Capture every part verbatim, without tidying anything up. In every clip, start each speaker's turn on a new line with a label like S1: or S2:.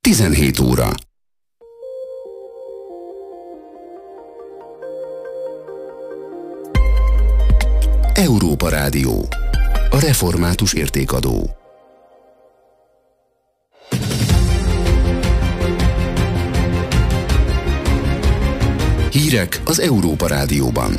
S1: tizenhét óra. Európa Rádió. A református értékadó. Hírek az Európa Rádióban.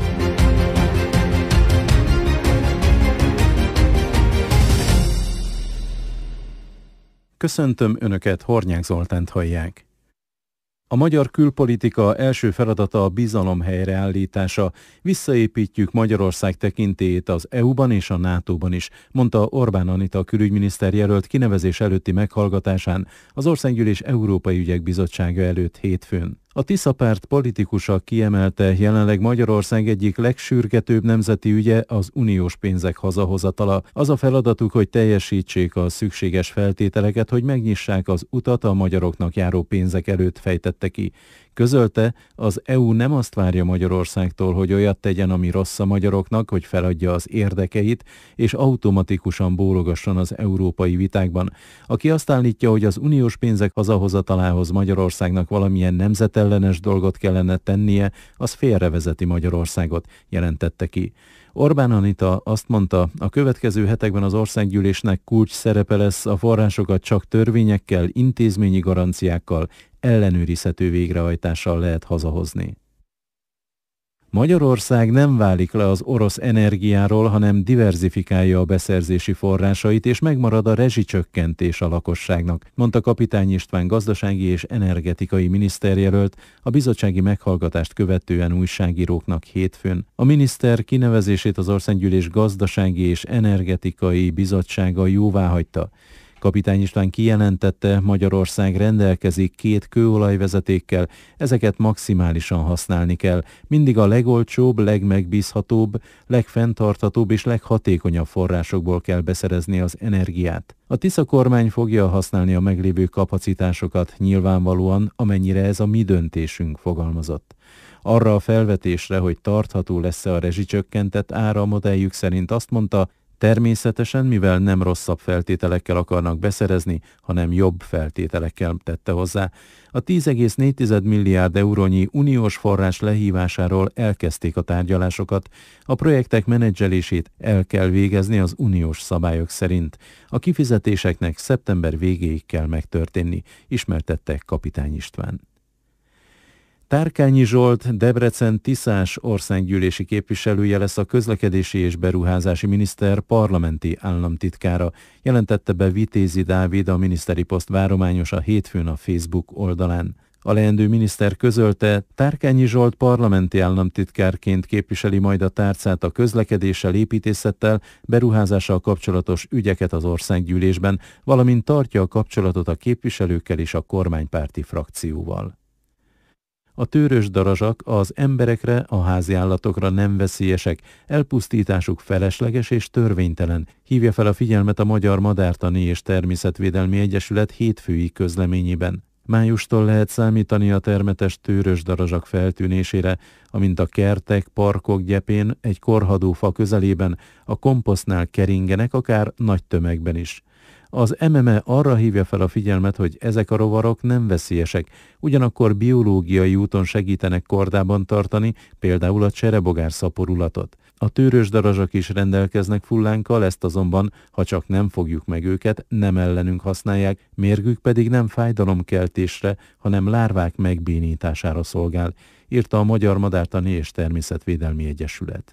S2: Köszöntöm Önöket, Hornyák Zoltánt hallják. A magyar külpolitika első feladata a bizalom helyreállítása. Visszaépítjük Magyarország tekintélyét az é u-ban és a nátóban is, mondta Orbán Anita külügyminiszter jelölt kinevezés előtti meghallgatásán az Országgyűlés Európai Ügyek Bizottsága előtt hétfőn. A Tisza párt politikusa kiemelte, jelenleg Magyarország egyik legsürgetőbb nemzeti ügye az uniós pénzek hazahozatala. Az a feladatuk, hogy teljesítsék a szükséges feltételeket, hogy megnyissák az utat a magyaroknak járó pénzek előtt, fejtette ki. Közölte, az é u nem azt várja Magyarországtól, hogy olyat tegyen, ami rossz a magyaroknak, hogy feladja az érdekeit, és automatikusan bólogasson az európai vitákban. Aki azt állítja, hogy az uniós pénzek hazahozatalához Magyarországnak valamilyen nemzetellenes dolgot kellene tennie, az félrevezeti Magyarországot, jelentette ki. Orbán Anita azt mondta, a következő hetekben az országgyűlésnek kulcs szerepe lesz, a forrásokat csak törvényekkel, intézményi garanciákkal, ellenőrizhető végrehajtással lehet hazahozni. Magyarország nem válik le az orosz energiáról, hanem diverzifikálja a beszerzési forrásait, és megmarad a rezsicsökkentés a lakosságnak, mondta Kapitány István gazdasági és energetikai miniszterjelölt a bizottsági meghallgatást követően újságíróknak hétfőn. A miniszter kinevezését az Országgyűlés gazdasági és energetikai bizottsága jóváhagyta. Kapitány István kijelentette, Magyarország rendelkezik két kőolajvezetékkel, ezeket maximálisan használni kell. Mindig a legolcsóbb, legmegbízhatóbb, legfenntarthatóbb és leghatékonyabb forrásokból kell beszerezni az energiát. A Tisza kormány fogja használni a meglévő kapacitásokat, nyilvánvalóan, amennyire ez a mi döntésünk, fogalmazott. Arra a felvetésre, hogy tartható lesz-e a rezsicsökkentett ára a modelljük szerint azt mondta, természetesen, mivel nem rosszabb feltételekkel akarnak beszerezni, hanem jobb feltételekkel, tette hozzá. A tíz egész négy milliárd eurónyi uniós forrás lehívásáról elkezdték a tárgyalásokat. A projektek menedzselését el kell végezni az uniós szabályok szerint. A kifizetéseknek szeptember végéig kell megtörténni, ismertette Kapitány István. Tárkányi Zsolt, Debrecen tiszás országgyűlési képviselője lesz a közlekedési és beruházási miniszter parlamenti államtitkára, jelentette be Vitézi Dávid, a miniszteri poszt várományosa hétfőn a Facebook oldalán. A leendő miniszter közölte, Tárkányi Zsolt parlamenti államtitkárként képviseli majd a tárcát a közlekedéssel, építészettel, beruházással kapcsolatos ügyeket az országgyűlésben, valamint tartja a kapcsolatot a képviselőkkel és a kormánypárti frakcióval. A tőrös darazsak az emberekre, a háziállatokra nem veszélyesek, elpusztításuk felesleges és törvénytelen, hívja fel a figyelmet a Magyar Madártani és Természetvédelmi Egyesület hétfői közleményében. Májustól lehet számítani a termetes tőrös darazsak feltűnésére, amint a kertek, parkok gyepén, egy korhadó fa közelében, a komposztnál keringenek, akár nagy tömegben is. Az em em e arra hívja fel a figyelmet, hogy ezek a rovarok nem veszélyesek, ugyanakkor biológiai úton segítenek kordában tartani, például a cserebogár szaporulatot. A tőrös darazsak is rendelkeznek fullánkkal, ezt azonban, ha csak nem fogjuk meg őket, nem ellenünk használják, mérgük pedig nem fájdalomkeltésre, hanem lárvák megbénítására szolgál, írta a Magyar Madártani és Természetvédelmi Egyesület.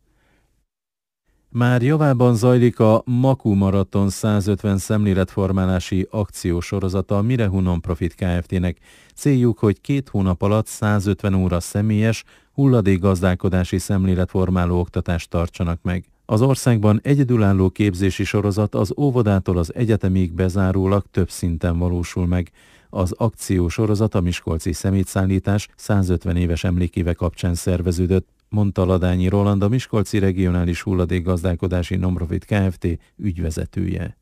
S2: Már javában zajlik a Maku Maraton százötven szemléletformálási akciósorozata a Mirehu Non-Profit Kft-nek. Céljuk, hogy két hónap alatt százötven óra személyes, hulladékgazdálkodási szemléletformáló oktatást tartsanak meg. Az országban egyedülálló képzési sorozat az óvodától az egyetemig bezárólag több szinten valósul meg. Az akciósorozat a miskolci szemétszállítás százötven éves emlékéve kapcsán szerveződött, mondta Ladányi Roland, a Miskolci Regionális Hulladékgazdálkodási Non-Profit Kft. Ügyvezetője.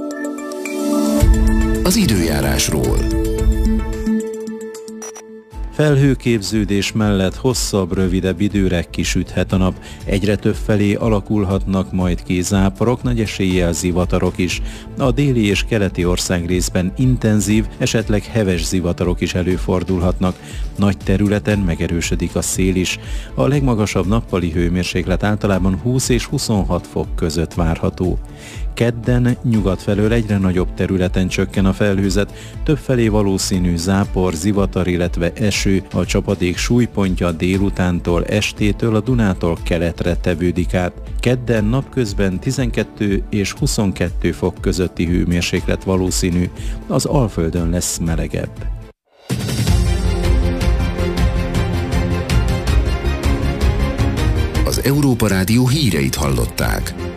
S1: Az időjárásról.
S2: Felhőképződés mellett hosszabb, rövidebb időre kisüthet a nap. Egyre több felé alakulhatnak majd ki záporok, nagy eséllyel zivatarok is. A déli és keleti országrészben intenzív, esetleg heves zivatarok is előfordulhatnak. Nagy területen megerősödik a szél is. A legmagasabb nappali hőmérséklet általában húsz és huszonhat fok között várható. Kedden nyugat felől egyre nagyobb területen csökken a felhőzet, többfelé valószínű zápor, zivatar, illetve eső, a csapadék súlypontja délutántól, estétől a Dunától keletre tevődik át. Kedden napközben tizenkettő és huszonkettő fok közötti hőmérséklet valószínű, az Alföldön lesz melegebb.
S1: Az Európa Rádió híreit hallották.